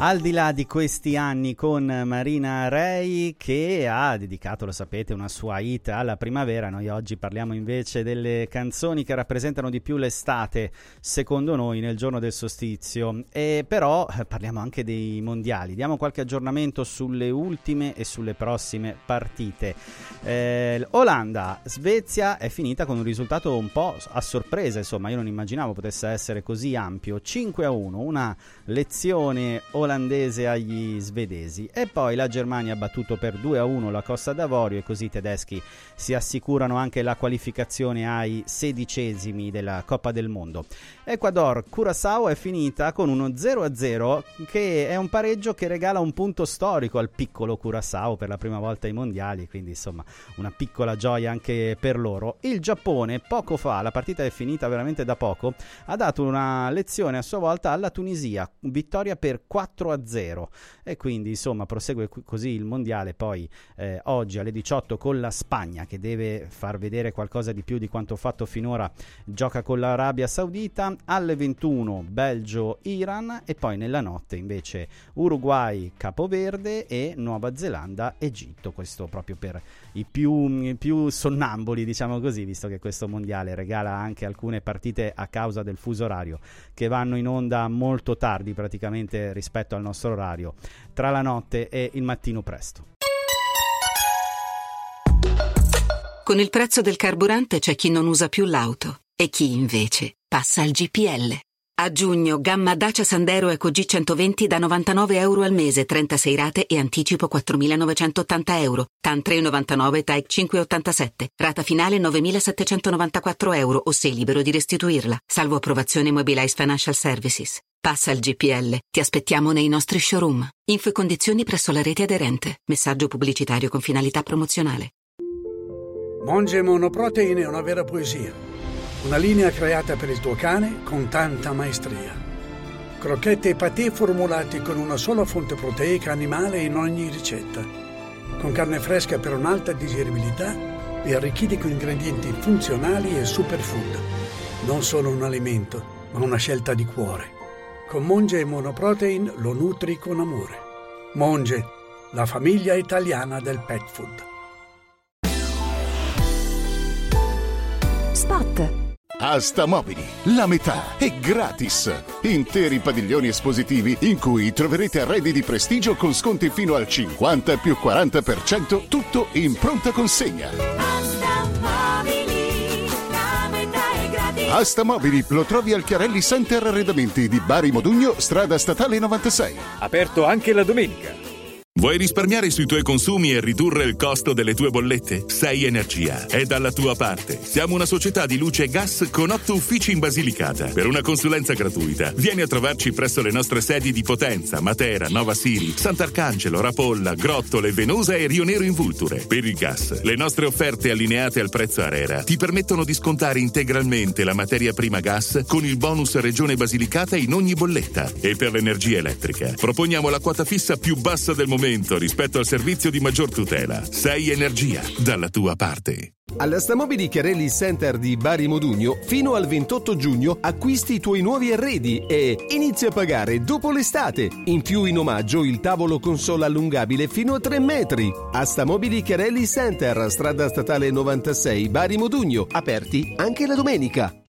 Al di là di questi anni con Marina Rei, che ha dedicato, lo sapete, una sua hit alla primavera, noi oggi parliamo invece delle canzoni che rappresentano di più l'estate, secondo noi, nel giorno del solstizio. E però parliamo anche dei mondiali, diamo qualche aggiornamento sulle ultime e sulle prossime partite. Olanda, Svezia è finita con un risultato un po' a sorpresa, insomma io non immaginavo potesse essere così ampio, 5-1, una lezione olandese agli svedesi, e poi la Germania ha battuto per 2-1 la Costa d'Avorio, e così i tedeschi si assicurano anche la qualificazione ai 16esimi della Coppa del Mondo. Ecuador-Curaçao è finita con uno 0-0, che è un pareggio che regala un punto storico al piccolo Curaçao per la prima volta ai mondiali, quindi insomma una piccola gioia anche per loro. Il Giappone poco fa, la partita è finita veramente da poco, ha dato una lezione a sua volta alla Tunisia, vittoria per 4-0, e quindi insomma prosegue così il mondiale. Poi oggi alle 18 con la Spagna, che deve far vedere qualcosa di più di quanto fatto finora, gioca con l'Arabia Saudita. Alle 21 Belgio-Iran, e poi nella notte invece Uruguay-Capoverde e Nuova Zelanda-Egitto, questo proprio per i più sonnambuli, diciamo così, visto che questo mondiale regala anche alcune partite a causa del fuso orario che vanno in onda molto tardi praticamente rispetto al nostro orario, tra la notte e il mattino presto. Con il prezzo del carburante c'è chi non usa più l'auto e chi invece passa al GPL. A giugno, gamma Dacia Sandero Eco G120 da €99 al mese, 36 rate e anticipo €4.980. TAN 3,99, TAEC 5,87. Rata finale €9.794 o sei libero di restituirla. Salvo approvazione Mobilize Financial Services. Passa al GPL. Ti aspettiamo nei nostri showroom. Info e condizioni presso la rete aderente. Messaggio pubblicitario con finalità promozionale. Monge Monoprotein è una vera poesia. Una linea creata per il tuo cane con tanta maestria. Crocchette e patè formulati con una sola fonte proteica animale in ogni ricetta. Con carne fresca per un'alta digeribilità e arricchiti con ingredienti funzionali e superfood. Non solo un alimento, ma una scelta di cuore. Con Monge Monoprotein lo nutri con amore. Monge, la famiglia italiana del pet food. Spot. Asta Mobili, la metà è gratis. Interi padiglioni espositivi in cui troverete arredi di prestigio con sconti fino al 50 più 40%, tutto in pronta consegna. Asta Mobili, la metà è gratis. Asta Mobili lo trovi al Chiarelli Center Arredamenti di Bari Modugno, strada statale 96. Aperto anche la domenica. Vuoi risparmiare sui tuoi consumi e ridurre il costo delle tue bollette? Sei Energia è dalla tua parte. Siamo una società di luce e gas con 8 uffici in Basilicata. Per una consulenza gratuita, vieni a trovarci presso le nostre sedi di Potenza, Matera, Nova Siri, Sant'Arcangelo, Rapolla, Grottole, Venosa e Rio Nero in Vulture. Per il gas, le nostre offerte allineate al prezzo ARERA ti permettono di scontare integralmente la materia prima gas con il bonus Regione Basilicata in ogni bolletta. E per l'energia elettrica, proponiamo la quota fissa più bassa del momento rispetto al servizio di maggior tutela. Sei Energia, dalla tua parte. All'Asta Mobili Chiarelli Center di Bari Modugno, fino al 28 giugno acquisti i tuoi nuovi arredi e inizia a pagare dopo l'estate. In più, in omaggio, il tavolo console allungabile fino a 3 metri. Asta Mobili Chiarelli Center, strada statale 96, Bari Modugno, aperti anche la domenica.